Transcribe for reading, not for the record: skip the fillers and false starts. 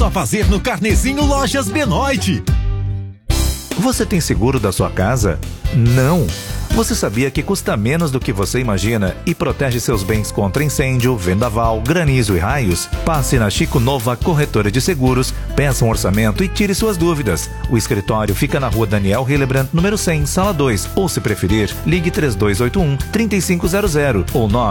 A fazer no Carnezinho Lojas Benoit. Você tem seguro da sua casa? Não! Você sabia que custa menos do que você imagina e protege seus bens contra incêndio, vendaval, granizo e raios? Passe na Chico Nova Corretora de Seguros, peça um orçamento e tire suas dúvidas. O escritório fica na rua Daniel Hillebrand, número 100, sala 2. Ou, se preferir, ligue 3281-3500 ou